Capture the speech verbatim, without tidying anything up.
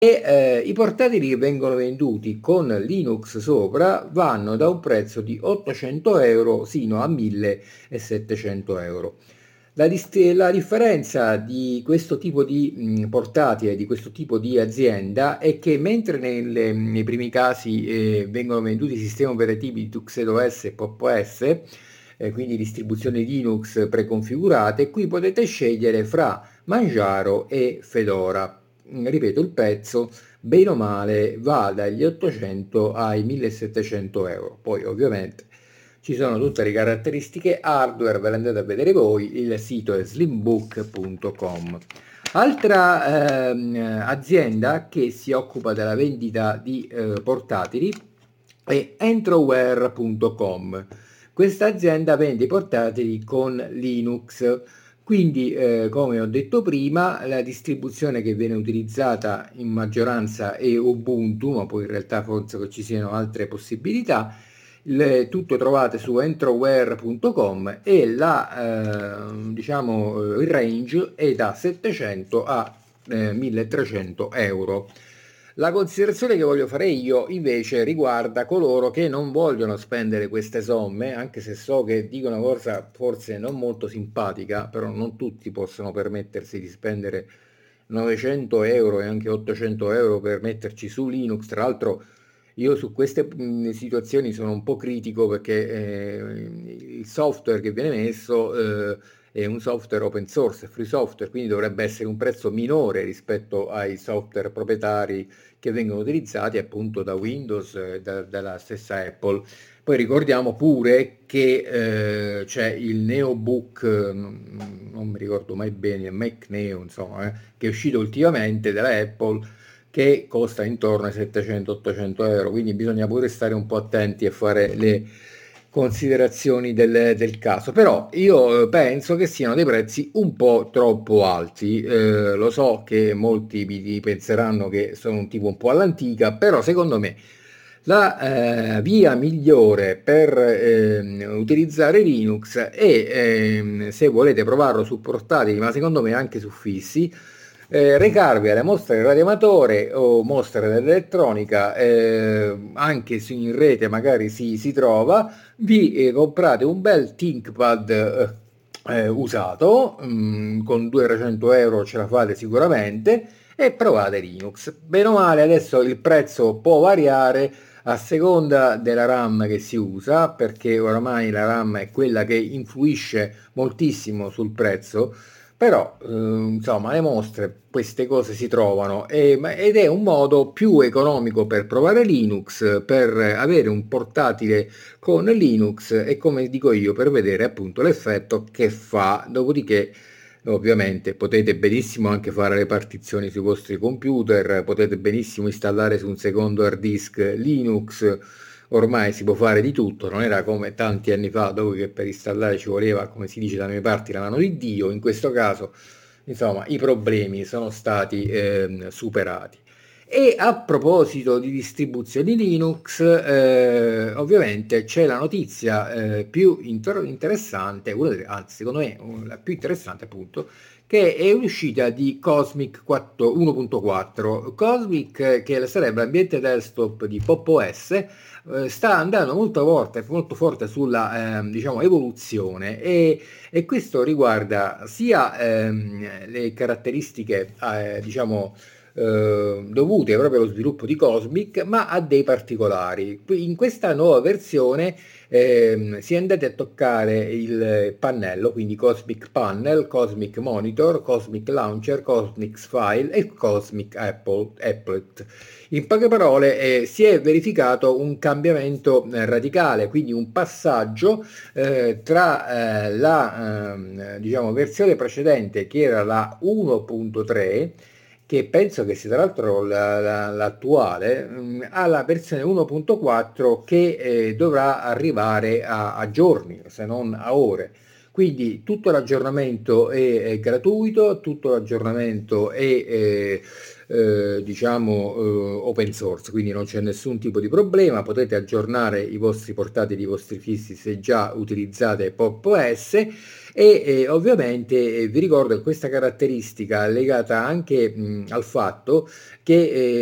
e eh, i portatili che vengono venduti con Linux sopra vanno da un prezzo di ottocento euro sino a millesettecento euro. La, dist- la differenza di questo tipo di mh, portatile, di questo tipo di azienda, è che mentre nelle- nei primi casi eh, vengono venduti sistemi operativi di Tuxedo S e Pop! O S, eh, quindi distribuzioni Linux preconfigurate, qui potete scegliere fra Manjaro e Fedora. Mm, Ripeto, il prezzo, bene o male, va dagli ottocento ai millesettecento euro. Poi ovviamente ci sono tutte le caratteristiche hardware, ve le andate a vedere voi, il sito è slimbook punto com. Altra ehm, azienda che si occupa della vendita di eh, portatili è entroware punto com. Questa azienda vende i portatili con Linux, quindi eh, come ho detto prima, la distribuzione che viene utilizzata in maggioranza è Ubuntu, ma poi in realtà forse che ci siano altre possibilità. Il, tutto trovate su entroware punto com e la, eh, diciamo, il range è da settecento a eh, milletrecento euro. La considerazione che voglio fare io invece riguarda coloro che non vogliono spendere queste somme, anche se so che dico una cosa forse non molto simpatica, però non tutti possono permettersi di spendere novecento euro e anche ottocento euro per metterci su Linux. Tra l'altro io su queste mh, situazioni sono un po' critico perché eh, il software che viene messo eh, è un software open source, è free software, quindi dovrebbe essere un prezzo minore rispetto ai software proprietari che vengono utilizzati appunto da Windows e da, dalla stessa Apple. Poi ricordiamo pure che eh, c'è il NeoBook, non, non mi ricordo mai bene, il Mac Neo, insomma, eh, che è uscito ultimamente dalla Apple, che costa intorno ai settecento ottocento euro, quindi bisogna pure stare un po' attenti e fare le considerazioni del, del caso. Però io penso che siano dei prezzi un po' troppo alti. Eh, lo so che molti mi penseranno che sono un tipo un po' all'antica, però secondo me la eh, via migliore per ehm, utilizzare Linux è, ehm, se volete provarlo su portatili, ma secondo me anche su fissi, eh, recarvi alle mostre del radioamatore o mostre dell'elettronica, eh, anche se in rete magari si, si trova, vi eh, comprate un bel ThinkPad eh, eh, usato, mh, con duecento trecento euro ce la fate sicuramente, e provate Linux. Bene o male adesso il prezzo può variare a seconda della RAM che si usa, perché oramai la RAM è quella che influisce moltissimo sul prezzo. Però eh, insomma alle mostre queste cose si trovano e- ma- ed è un modo più economico per provare Linux, per avere un portatile con Linux e, come dico io, per vedere appunto l'effetto che fa. Dopodiché ovviamente potete benissimo anche fare le partizioni sui vostri computer, potete benissimo installare su un secondo hard disk Linux. Ormai si può fare di tutto, non era come tanti anni fa dove per installare ci voleva, come si dice dalle mie parti, la mano di Dio. In questo caso, insomma, i problemi sono stati ehm, superati. E a proposito di distribuzioni Linux, eh, ovviamente c'è la notizia eh, più inter- interessante, una delle- anzi secondo me la più interessante appunto, che è uscita di Cosmic quattro uno punto quattro. Cosmic, eh, che sarebbe l'ambiente desktop di Pop! O S, eh, sta andando molto forte, molto forte sulla ehm, diciamo, evoluzione e, e questo riguarda sia ehm, le caratteristiche eh, diciamo eh, dovute proprio allo sviluppo di Cosmic, ma a dei particolari. In questa nuova versione ehm, si è andati a toccare il pannello, quindi Cosmic Panel, Cosmic Monitor, Cosmic Launcher, Cosmic File e Cosmic Apple, Applet. In poche parole, eh, si è verificato un cambiamento eh, radicale, quindi un passaggio eh, tra eh, la ehm, diciamo, versione precedente, che era la uno punto tre, che penso che sia tra l'altro la- la- l'attuale, mh, alla versione uno punto quattro, che eh, dovrà arrivare a, a giorni, se non a ore. Quindi tutto l'aggiornamento è, è gratuito, tutto l'aggiornamento è, eh, eh, diciamo eh, open source, quindi non c'è nessun tipo di problema, potete aggiornare i vostri portatili, i vostri fissi se già utilizzate Pop O S e eh, ovviamente eh, vi ricordo che questa caratteristica è legata anche mh, al fatto che eh,